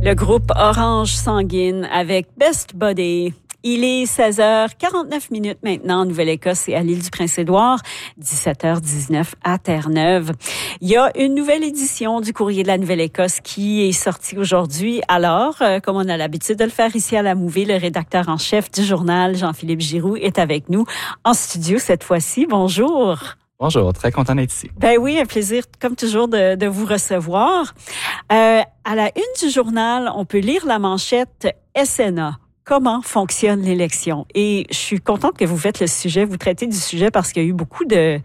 Le groupe Orange Sanguine avec Best Buddy. Il est 16h49 maintenant en Nouvelle-Écosse et à l'île du Prince-Édouard, 17h19 à Terre-Neuve. Il y a une nouvelle édition du Courrier de la Nouvelle-Écosse qui est sortie aujourd'hui. Alors, comme on a l'habitude de le faire ici à la Mouvée, le rédacteur en chef du journal, Jean-Philippe Giroux, est avec nous en studio cette fois-ci. Bonjour. Bonjour, très content d'être ici. Ben oui, un plaisir comme toujours de vous recevoir. À la une du journal, on peut lire la manchette SNA. Comment fonctionne l'élection? Et je suis contente que vous faites le sujet, vous traitez du sujet parce qu'il y a eu beaucoup de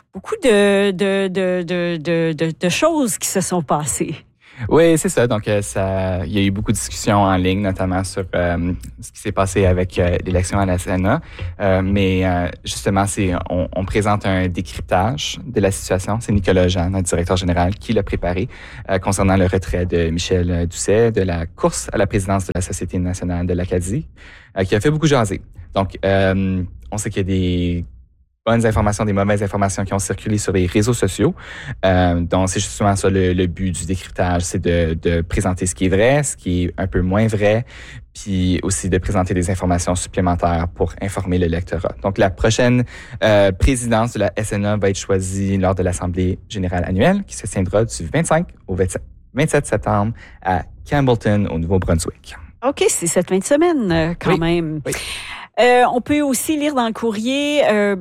choses qui se sont passées. Oui, c'est ça. Donc, il y a eu beaucoup de discussions en ligne, notamment sur ce qui s'est passé avec l'élection à la Sénat. Mais justement, on présente un décryptage de la situation. C'est Nicolas Jean, notre directeur général, qui l'a préparé concernant le retrait de Michel Doucet de la course à la présidence de la Société nationale de l'Acadie, qui a fait beaucoup jaser. Donc, on sait qu'il y a des bonnes informations, des mauvaises informations qui ont circulé sur les réseaux sociaux. Donc, c'est justement ça le but du décryptage, c'est de présenter ce qui est vrai, ce qui est un peu moins vrai, puis aussi de présenter des informations supplémentaires pour informer le lectorat. Donc, la prochaine présidence de la SNA va être choisie lors de l'Assemblée générale annuelle qui se tiendra du 25 au 27 septembre à Campbellton, au Nouveau-Brunswick. OK, c'est cette fin de semaine quand même. Oui. On peut aussi lire dans le courrier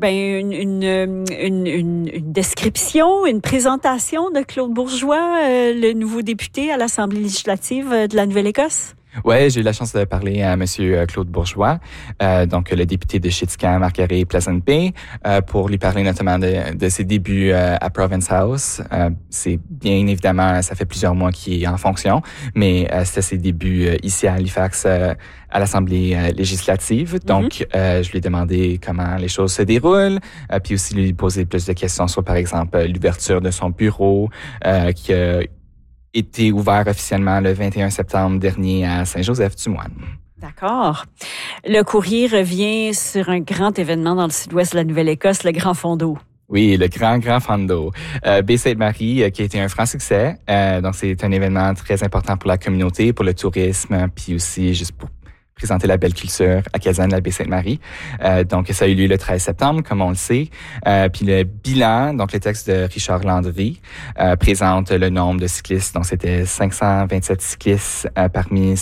une description, une présentation de Claude Bourgeois, le nouveau député à l'Assemblée législative de la Nouvelle-Écosse. Oui, j'ai eu la chance de parler à Monsieur Claude Bourgeois, donc le député de Chittican, Margaret Pleasant Bay, pour lui parler notamment de ses débuts à Province House. C'est bien évidemment, ça fait plusieurs mois qu'il est en fonction, mais c'était ses débuts ici à Halifax à l'Assemblée législative. Donc, je lui ai demandé comment les choses se déroulent, puis aussi lui poser plus de questions sur, par exemple, l'ouverture de son bureau, qui a été ouvert officiellement le 21 septembre dernier à Saint-Joseph-du-Moine. D'accord. Le courrier revient sur un grand événement dans le sud-ouest de la Nouvelle-Écosse, le Grand Fondo. Oui, le grand Fondo. Baie-Sainte-Marie, qui a été un franc succès. Donc, c'est un événement très important pour la communauté, pour le tourisme, puis aussi juste pour présenter la belle culture acadienne de la Baie-Sainte-Marie. Donc, ça a eu lieu le 13 septembre, comme on le sait. Puis le bilan, donc le texte de Richard Landry, présente le nombre de cyclistes. Donc, c'était 527 cyclistes parmi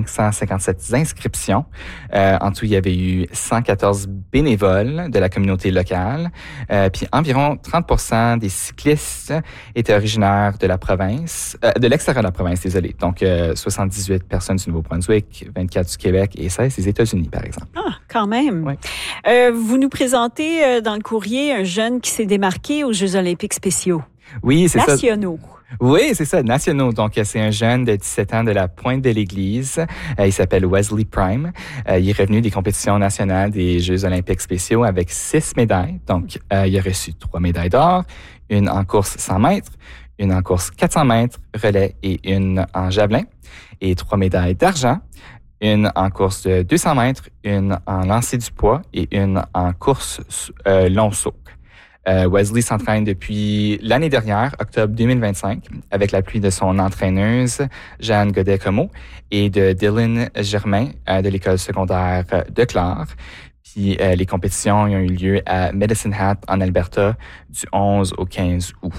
557 inscriptions. En tout, il y avait eu 114 bénévoles de la communauté locale. Puis environ 30% des cyclistes étaient originaires de la province, de l'extérieur de la province, désolé. Donc, 78 personnes du Nouveau-Brunswick, 24 du Québec, et 16 des États-Unis, par exemple. Ah, quand même. Oui. Vous nous présentez dans le courrier un jeune qui s'est démarqué aux Jeux olympiques spéciaux. Oui, c'est ça. Nationaux. Oui, c'est ça, nationaux. Donc, c'est un jeune de 17 ans de la Pointe de l'Église. Il s'appelle Wesley Prime. Il est revenu des compétitions nationales des Jeux olympiques spéciaux avec 6 médailles. Donc, il a reçu 3 médailles d'or, une en course 100 mètres, une en course 400 mètres, relais et une en javelin, et 3 médailles d'argent, une en course de 200 mètres, une en lancer du poids et une en course long saut. Wesley s'entraîne depuis l'année dernière, octobre 2025, avec l'appui de son entraîneuse, Jeanne Godet-Comeau, et de Dylan Germain de l'école secondaire de Clare. Puis les compétitions ont eu lieu à Medicine Hat, en Alberta, du 11 au 15 août.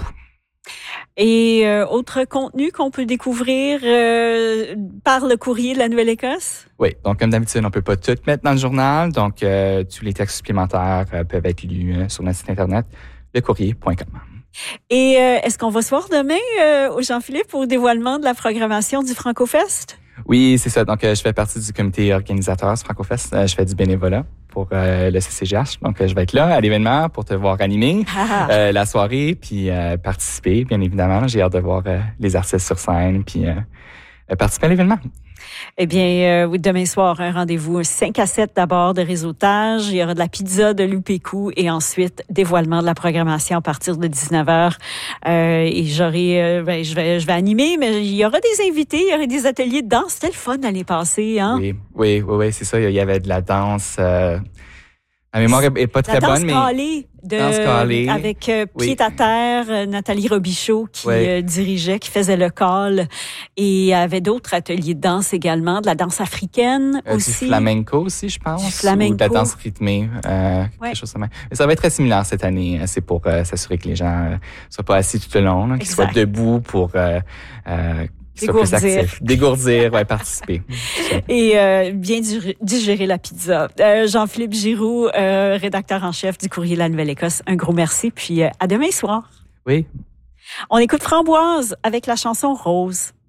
Et autre contenu qu'on peut découvrir par le courrier de la Nouvelle-Écosse? Oui, donc comme d'habitude, on ne peut pas tout mettre dans le journal, donc tous les textes supplémentaires peuvent être lus sur notre site internet, lecourrier.com. Et est-ce qu'on va se voir demain au Jean-Philippe au dévoilement de la programmation du FrancoFest? Oui, c'est ça. Donc, je fais partie du comité organisateur du FrancoFest. Je fais du bénévolat pour le CCGH. Donc, je vais être là à l'événement pour te voir animer la soirée, puis participer, bien évidemment. J'ai hâte de voir les artistes sur scène, puis participer à l'événement. Eh bien, demain soir, un rendez-vous 5 à 7 d'abord de réseautage. Il y aura de la pizza, de l'oupécou et ensuite dévoilement de la programmation à partir de 19h. Et j'aurai, je vais animer, mais il y aura des invités, il y aura des ateliers de danse. C'était le fun l'année passée, hein? Oui, c'est ça. Il y avait de la danse La mémoire est pas très bonne, mais... Danse calée avec Pied à terre, Nathalie Robichaud qui dirigeait, qui faisait le call. Et il y avait d'autres ateliers de danse également, de la danse africaine aussi. Du flamenco aussi, je pense. Du flamenco. Ou de la danse rythmée, quelque chose comme ça. Mais ça va être très similaire cette année. C'est pour s'assurer que les gens ne soient pas assis tout le long, là, qu'ils soient debout pour... qu'ils soient plus actifs. Dégourdir, participer. Et bien digérer la pizza. Jean-Philippe Giroux, rédacteur en chef du Courrier de la Nouvelle-Écosse, un gros merci. Puis à demain soir. Oui. On écoute Framboise avec la chanson Rose.